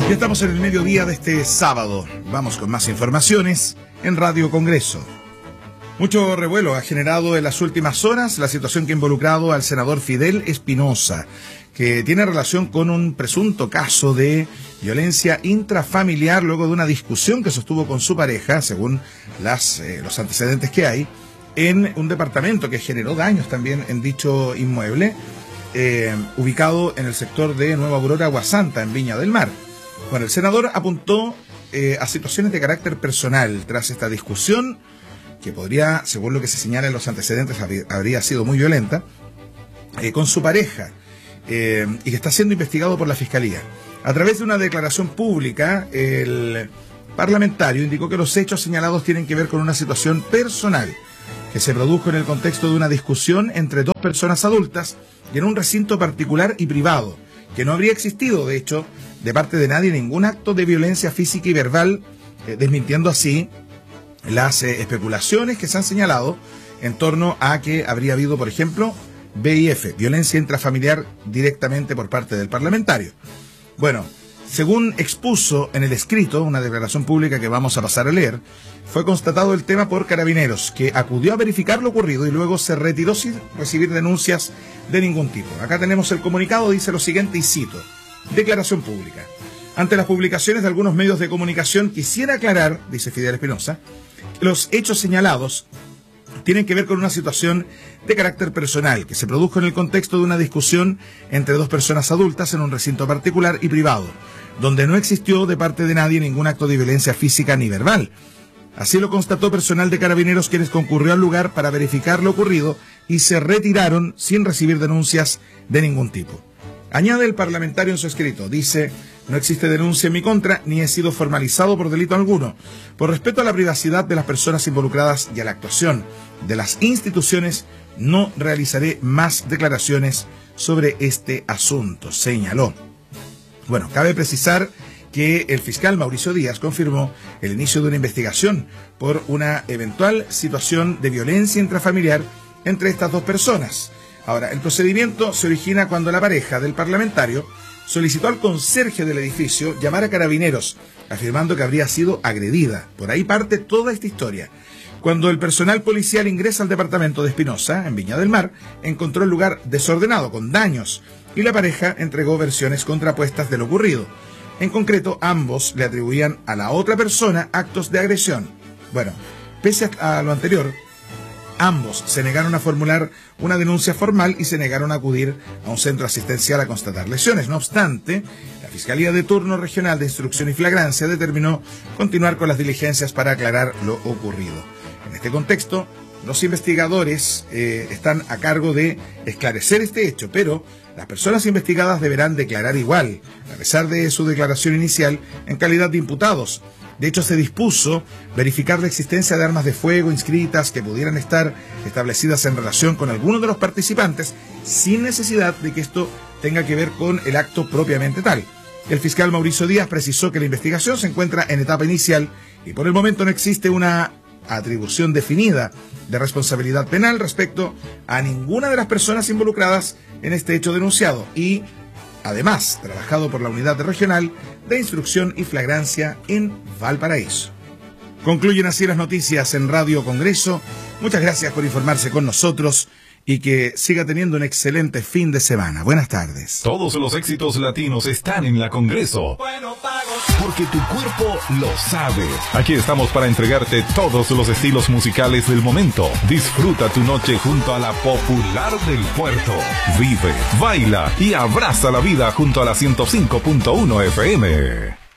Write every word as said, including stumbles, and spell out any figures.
Ya estamos en el mediodía de este sábado. Vamos con más informaciones en Radio Congreso. Mucho revuelo ha generado en las últimas horas la situación que ha involucrado al senador Fidel Espinosa, que tiene relación con un presunto caso de violencia intrafamiliar luego de una discusión que sostuvo con su pareja, según las, eh, los antecedentes que hay, en un departamento que generó daños también en dicho inmueble, eh, ubicado en el sector de Nueva Aurora, Agua Santa, en Viña del Mar. Bueno, el senador apuntó eh, a situaciones de carácter personal tras esta discusión, que podría, según lo que se señala en los antecedentes, habría sido muy violenta, eh, con su pareja, eh, y que está siendo investigado por la Fiscalía. A través de una declaración pública, el parlamentario indicó que los hechos señalados tienen que ver con una situación personal que se produjo en el contexto de una discusión entre dos personas adultas y en un recinto particular y privado, que no habría existido, de hecho, de parte de nadie ningún acto de violencia física y verbal, eh, desmintiendo así las eh, especulaciones que se han señalado en torno a que habría habido, por ejemplo, V I F, violencia intrafamiliar, directamente por parte del parlamentario. Bueno, según expuso en el escrito, una declaración pública que vamos a pasar a leer, fue constatado el tema por Carabineros, que acudió a verificar lo ocurrido y luego se retiró sin recibir denuncias de ningún tipo. Acá tenemos el comunicado, dice lo siguiente y cito: declaración pública. Ante las publicaciones de algunos medios de comunicación, quisiera aclarar, dice Fidel Espinosa, que los hechos señalados tienen que ver con una situación de carácter personal que se produjo en el contexto de una discusión entre dos personas adultas en un recinto particular y privado, donde no existió de parte de nadie ningún acto de violencia física ni verbal. Así lo constató personal de Carabineros, quienes concurrió al lugar para verificar lo ocurrido y se retiraron sin recibir denuncias de ningún tipo. Añade el parlamentario en su escrito, dice: no existe denuncia en mi contra, ni he sido formalizado por delito alguno. Por respeto a la privacidad de las personas involucradas y a la actuación de las instituciones, no realizaré más declaraciones sobre este asunto, señaló. Bueno, cabe precisar que el fiscal Mauricio Díaz confirmó el inicio de una investigación por una eventual situación de violencia intrafamiliar entre estas dos personas. Ahora, el procedimiento se origina cuando la pareja del parlamentario solicitó al conserje del edificio llamar a Carabineros, afirmando que habría sido agredida. Por ahí parte toda esta historia. Cuando el personal policial ingresa al departamento de Espinosa, en Viña del Mar, encontró el lugar desordenado, con daños, y la pareja entregó versiones contrapuestas de lo ocurrido. En concreto, ambos le atribuían a la otra persona actos de agresión. Bueno, pese a lo anterior, ambos se negaron a formular una denuncia formal y se negaron a acudir a un centro asistencial a constatar lesiones. No obstante, la Fiscalía de Turno Regional de Instrucción y Flagrancia determinó continuar con las diligencias para aclarar lo ocurrido. En este contexto, los investigadores eh, están a cargo de esclarecer este hecho, pero las personas investigadas deberán declarar igual, a pesar de su declaración inicial, en calidad de imputados. De hecho, se dispuso verificar la existencia de armas de fuego inscritas que pudieran estar establecidas en relación con algunos de los participantes, sin necesidad de que esto tenga que ver con el acto propiamente tal. El fiscal Mauricio Díaz precisó que la investigación se encuentra en etapa inicial y por el momento no existe una atribución definida de responsabilidad penal respecto a ninguna de las personas involucradas en este hecho denunciado y, además, trabajado por la Unidad Regional de Instrucción y Flagrancia en Valparaíso. Concluyen así las noticias en Radio Congreso. Muchas gracias por informarse con nosotros y que siga teniendo un excelente fin de semana. Buenas tardes. Todos los éxitos latinos están en la Congreso. Porque tu cuerpo lo sabe. Aquí estamos para entregarte todos los estilos musicales del momento. Disfruta tu noche junto a la popular del puerto. Vive, baila y abraza la vida junto a la ciento cinco punto uno F M.